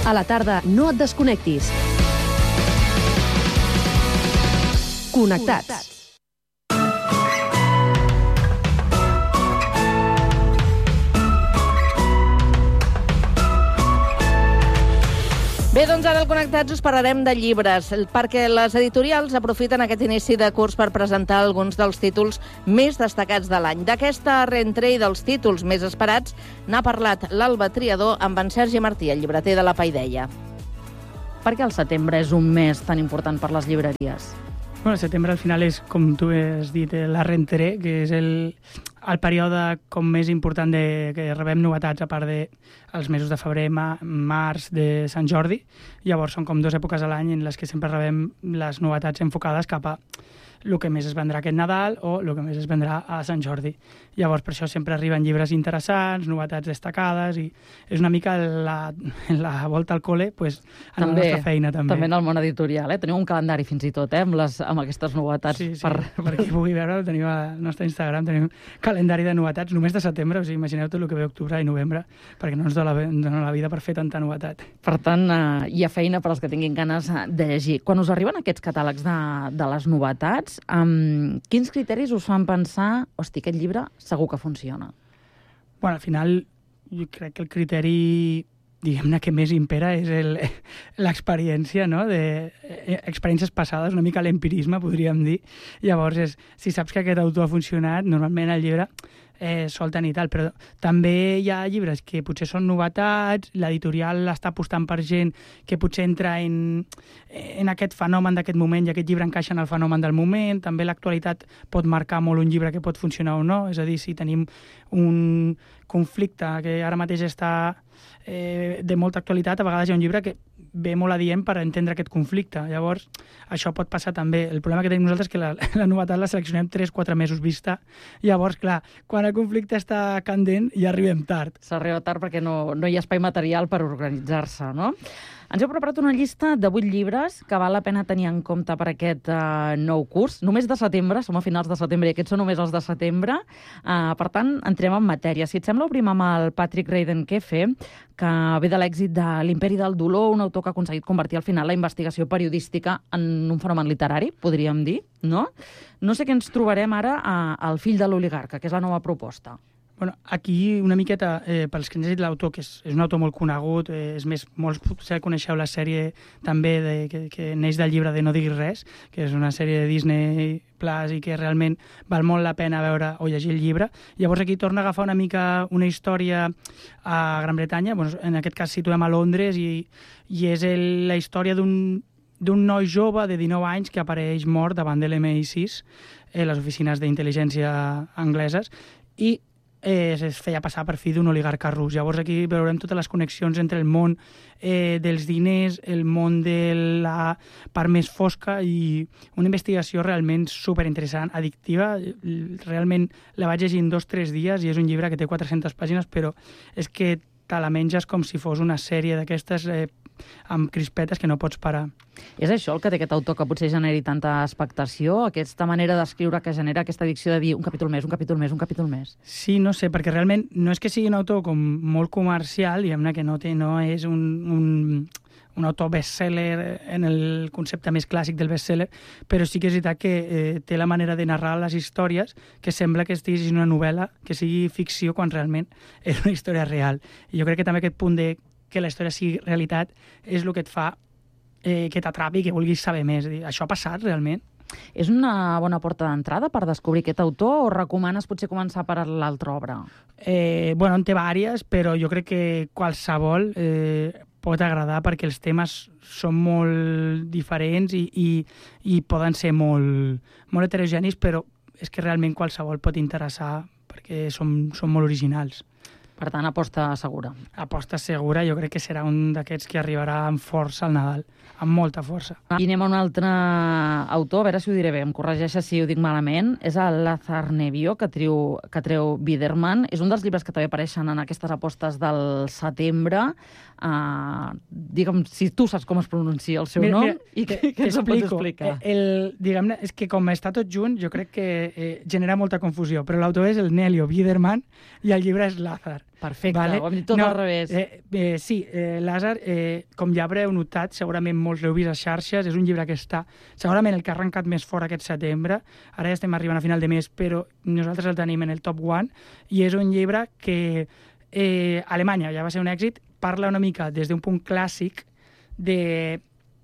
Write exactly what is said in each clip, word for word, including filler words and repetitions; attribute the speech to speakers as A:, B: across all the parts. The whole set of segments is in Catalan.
A: A la tarda, no et desconnectis. Connectats.
B: Bé, doncs ara al Connectats us parlarem de llibres, perquè les editorials aprofiten aquest inici de curs per presentar alguns dels títols més destacats de l'any. D'aquesta rentrée i dels títols més esperats n'ha parlat l'Alba Triador amb en Sergi Martí, el llibreter de La Paideia.
C: Per què el setembre és un mes tan important per les llibreries?
D: Bueno, el setembre al final és, com tu has dit, la rentrée, que és el, el període com més important de, que rebem novetats, a part de els mesos de febrer, ma, març, de Sant Jordi. Llavors són com dues èpoques a l'any en les que sempre rebem les novetats enfocades cap a el que més es vendrà aquest Nadal o el que més es vendrà a Sant Jordi. Llavors, per això sempre arriben llibres interessants, novetats destacades, i és una mica la, la volta al col·le pues, en també, la nostra feina. També
C: També en el món editorial. Eh? Teniu un calendari fins i tot, eh? amb, les, amb aquestes novetats.
D: Sí, sí.
C: Per,
D: per qui pugui veure, tenim al nostre Instagram, tenim calendari de novetats només de setembre, o sigui, imagineu tot el que ve octubre i novembre, perquè no ens dona la, dona la vida per fer tanta novetat.
C: Per tant, eh, hi ha feina per als que tinguin ganes de llegir. Quan us arriben aquests catàlegs de, de les novetats, Um, quins criteris us fan pensar hosti, aquest llibre segur que funciona?
D: Bueno, al final, jo crec que el criteri, diguem-ne, que més impera és l'experiència, no? De, eh, experiències passades, una mica l'empirisme, podríem dir. Llavors, és, si saps que aquest autor ha funcionat, normalment el llibre eh, sol tenir tal, però també hi ha llibres que potser són novetats, l'editorial està apostant per gent que potser entra en, en aquest fenomen d'aquest moment i aquest llibre encaixa en el fenomen del moment. També l'actualitat pot marcar molt un llibre que pot funcionar o no, és a dir, si tenim un conflicte que ara mateix està eh, de molta actualitat, a vegades hi ha un llibre que ve molt adient per entendre aquest conflicte. Llavors, això pot passar també. El problema que tenim nosaltres és que la, la novetat la seleccionem tres quatre mesos vista. Llavors, clar, quan el conflicte està candent ja arribem tard.
C: S'arriba tard perquè no, no hi ha espai material per organitzar-se, no? Ens heu preparat una llista de vuit llibres que val la pena tenir en compte per aquest uh, nou curs. Només de setembre, som a finals de setembre i aquests són només els de setembre. Uh, per tant, entrem en matèria. Si et sembla, obrim amb el Patrick Reidenkefe, que ve de l'èxit de l'Imperi del Dolor, un autor que ha aconseguit convertir al final la investigació periodística en un fenomen literari, podríem dir, no? No sé què ens trobarem ara a, al Fill de l'oligarca, que és la nova proposta.
D: Bueno, aquí una miqueta, eh, pels que ens ha dit l'autor, que és, és un autor molt conegut, eh, és més, molts potser coneixeu la sèrie també de, que, que neix del llibre de No diguis res, que és una sèrie de Disney Plus i que realment val molt la pena veure o llegir el llibre. Llavors aquí torna a agafar una mica una història a Gran Bretanya, bueno, en aquest cas situem a Londres, i, i és el, la història d'un d'un noi jove de dinou anys que apareix mort davant de l'M I sis, eh, les oficines d'intel·ligència angleses, i Eh, es feia passar per fill d'un oligarca rus. Llavors aquí veurem totes les connexions entre el món eh, dels diners, el món de la part més fosca, i una investigació realment superinteressant, addictiva. Realment la vaig llegir en dos o tres dies i és un llibre que té quatre-centes pàgines, però és que te la menges com si fos una sèrie d'aquestes eh, amb crispetes que no pots parar.
C: És això el que té aquest autor que potser generi tanta expectació, aquesta manera d'escriure que genera aquesta addicció de dir un capítol més, un capítol més, un capítol més?
D: Sí, no sé, perquè realment no és que sigui un autor com molt comercial, diguem-ne que no, té, no és un, un, un autor best-seller en el concepte més clàssic del best-seller, però sí que és veritat que eh, té la manera de narrar les històries que sembla que estiguis en una novel·la, que sigui ficció quan realment és una història real. I jo crec que també aquest punt de que la història sigui realitat és el que et fa eh, que t'atrapi i que vulguis saber més. Això ha passat realment?
C: És una bona porta d'entrada per descobrir aquest autor o recomanes potser començar per l'altra obra?
D: Eh, bueno, en té vàries, però jo crec que qualsevol eh, pot agradar perquè els temes són molt diferents i, i, i poden ser molt, molt heterogenis, però és que realment qualsevol pot interessar perquè són, són molt originals.
C: Per tant, aposta segura.
D: Aposta segura, jo crec que serà un d'aquests que arribarà amb força al Nadal, amb molta força.
C: I anem a un altre autor, a veure si ho diré bé, em corregeixes si ho dic malament, és el Lazar Nevio, que treu, que treu Biderman. És un dels llibres que també apareixen en aquestes apostes del setembre. Uh, digue'm, si tu saps com es pronuncia el seu
D: mira,
C: nom
D: mira,
C: i què ens ho pots explicar.
D: El, diguem-ne, és que com està tot junt, jo crec que eh, genera molta confusió, però l'autor és el Nelio Biederman i el llibre és Lázar.
C: Perfecte,
D: vale?
C: ho hem dit tot
D: no,
C: al revés.
D: Eh, eh, sí, eh, Lázar, eh, com ja haureu notat, segurament molts l'heu vist a xarxes, és un llibre que està segurament el que ha arrencat més fort aquest setembre, ara ja estem arribant a final de mes, però nosaltres el tenim en el top one, i és un llibre que eh, a Alemanya ja va ser un èxit, parla una mica des d'un punt clàssic de,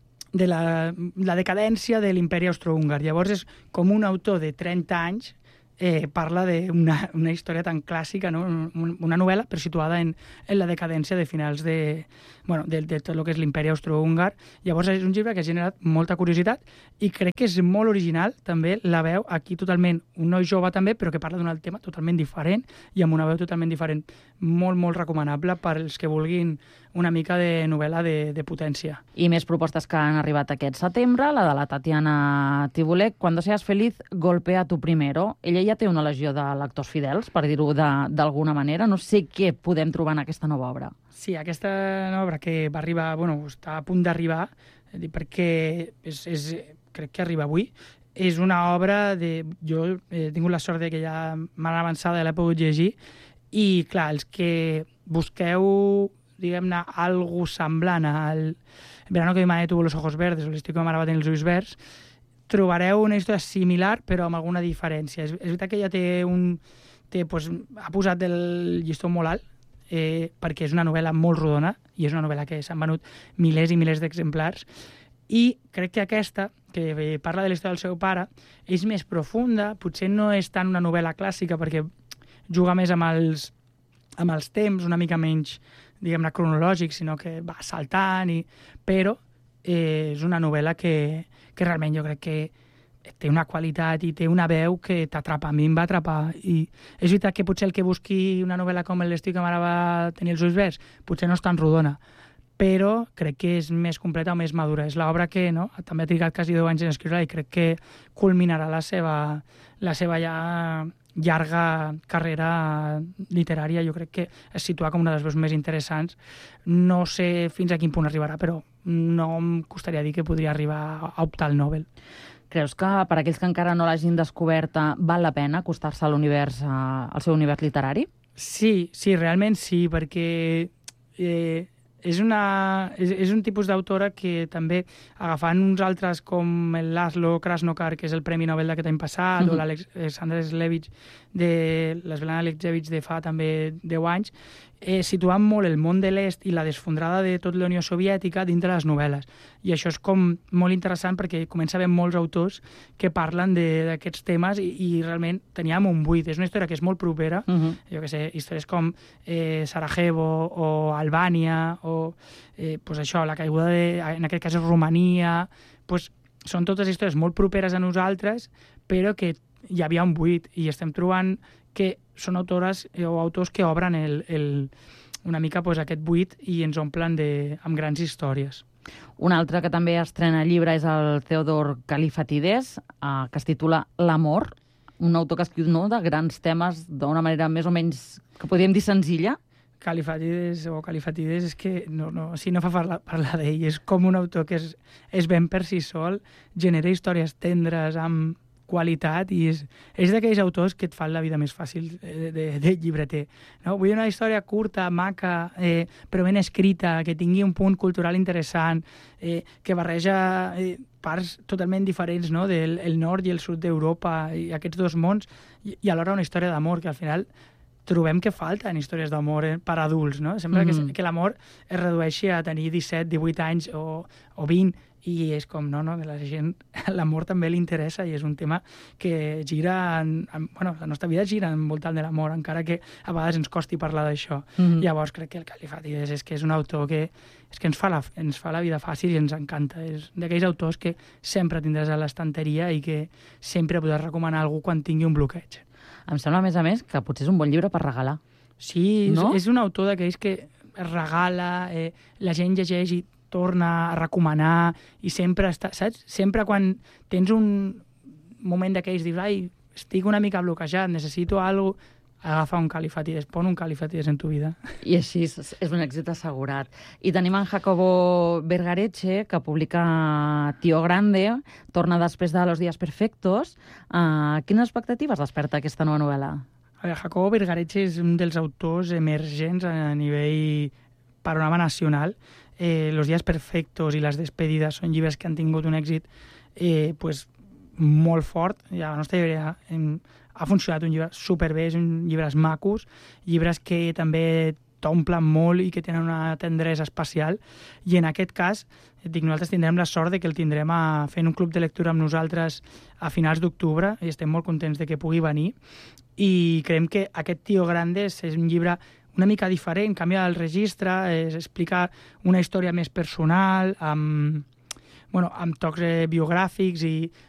D: de la, la decadència de l'imperi austrohúngar. Llavors és com un autor de trenta anys eh, parla d'una una història tan clàssica, no? Una novel·la però situada en, en la decadència de finals de, bueno, de, de tot el que és l'imperi austrohúngar. Llavors és un llibre que ha generat molta curiositat i crec que és molt original, també la veu aquí totalment, un noi jove també, però que parla d'un altre tema totalment diferent i amb una veu totalment diferent. Molt, molt recomanable per als que vulguin una mica de novel·la de, de potència.
C: I més propostes que han arribat aquest setembre, la de la Tatiana Tibolek, Cuando seas feliz, golpea tu primero. Ella ja té una legió de lectors fidels, per dir-ho d'alguna manera. No sé què podem trobar en aquesta nova obra.
D: Sí, aquesta nova obra que va arribar, bueno, està a punt d'arribar, perquè és, és, crec que arriba avui, és una obra de... Jo he tingut la sort de que ja m'han avançada i l'he pogut llegir, i clar, els que busqueu, diguem-ne, algo semblant al Verano que mi madre tuvo los ojos verdes o l'estiu que ma mare va tenir els ulls verds, trobareu una història similar però amb alguna diferència. És, és veritat que ja té un... Té, pues, ha posat el llistó molt alt, eh, perquè és una novel·la molt rodona i és una novel·la que s'han venut milers i milers d'exemplars, i crec que aquesta, que parla de la història del seu pare, és més profunda, potser no és tant una novel·la clàssica perquè juga més amb els, amb els temps, una mica menys, diguem-ne, cronològic, sinó que va saltant, i... però eh, és una novel·la que, que realment jo crec que té una qualitat i té una veu que t'atrapa. A mi em va atrapar. I és veritat que potser el que busqui una novel·la com l'estiu que mare va tenir els ulls verds potser no és tan rodona, però crec que és més completa o més madura. És l'obra que no, també ha trigat quasi deu anys en escriure i crec que culminarà la seva, la seva ja llarga carrera literària. Jo crec que es situa com una de les veus més interessants. No sé fins a quin punt arribarà, però no em costaria dir que podria arribar a optar al Nobel.
C: Creus que per aquells que encara no l'hagin descoberta val la pena acostar-se a l'univers, al seu univers literari?
D: Sí, sí, realment sí, perquè eh, és, una, és, és un tipus d'autora que també, agafant uns altres com el Laszlo Krasnokar, que és el Premi Nobel d'aquest any passat, mm-hmm. o l'Alexander Slevich, de l'Svetlana Alexievich de fa també deu anys, eh, situant molt el món de l'est i la desfondrada de tot la Unió Soviètica dintre les novel·les. I això és com molt interessant perquè comença a haver molts autors que parlen d'aquests temes i, i realment teníem un buit. És una història que és molt propera, uh-huh. jo que sé, històries com eh, Sarajevo o Albània o eh, pues això, la caiguda de, en aquest cas és Romania, pues, són totes històries molt properes a nosaltres, però que hi havia un buit i estem trobant que són autores o autors que obren el, el, una mica pues, aquest buit i ens omplen de, amb grans històries.
C: Un altre que també estrena llibre és el Theodor Kallifatides, eh, que es titula L'amor, un autor que escriu no, de grans temes d'una manera més o menys, que podríem dir senzilla.
D: Kallifatides o Kallifatides és que no, no, si no fa parlar, parlar d'ell, és com un autor que és, és ben per si sol, genera històries tendres amb qualitat i és, és d'aquells autors que et fan la vida més fàcil de, de, de llibreter. No? Vull una història curta, maca, eh, però ben escrita, que tingui un punt cultural interessant, eh, que barreja eh, parts totalment diferents, no? del el nord i el sud d'Europa i aquests dos mons, i, i alhora una història d'amor que al final trobem que falten històries d'amor eh, per adults. No? Sembla mm-hmm. que, que l'amor es redueixi a tenir disset, divuit anys o, o vint, i és com, no, no, la gent, l'amor també li interessa i és un tema que gira, en, en, bueno, la nostra vida gira envoltant de l'amor, encara que a vegades ens costi parlar d'això. Mm-hmm. Llavors crec que el Kallifatides és que és un autor que, és que ens, fa la, ens fa la vida fàcil i ens encanta. És d'aquells autors que sempre tindràs a l'estanteria i que sempre podràs recomanar a algú quan tingui un bloqueig.
C: Em sembla, a més a més, que potser és un bon llibre per regalar.
D: Sí,
C: no?
D: és, és un autor d'aquells que es regala, eh, la gent llegeix i torna a recomanar i sempre està, saps? Sempre quan tens un moment d'aquells dius, ai, estic una mica bloquejat, necessito alguna cosa, agafa un califatides, pon un califatides en tu vida.
C: I així és, és un èxit assegurat. I tenim en Jacobo Vergareche, que publica Tío Grande, torna després de Los días perfectos. Uh, quines expectatives desperta aquesta nova novel·la?
D: A veure, Jacobo Vergareche és un dels autors emergents a nivell panorama nacional. Eh, Los días perfectos i Les despedides són llibres que han tingut un èxit eh, pues, molt fort. I a la nostra llibreria hem, ha funcionat un llibre superbé, són llibres macos, llibres que també t'omplen molt i que tenen una tendresa especial. I en aquest cas, dic, nosaltres tindrem la sort de que el tindrem a, fent un club de lectura amb nosaltres a finals d'octubre i estem molt contents de que pugui venir. I creiem que aquest Tío Grande és un llibre una mica diferent, canvia el registre, es explica una història més personal, amb, bueno, amb tocs eh, biogràfics i